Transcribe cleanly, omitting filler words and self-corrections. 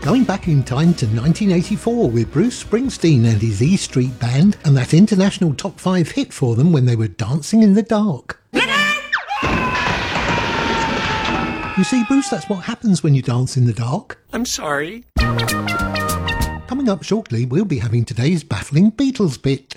Going back in time to 1984 with Bruce Springsteen and his E Street Band and that international top 5 hit for them when they were Dancing in the Dark. You see, Bruce, that's what happens when you dance in the dark. I'm sorry. Coming up shortly, we'll be having today's baffling Beatles bit.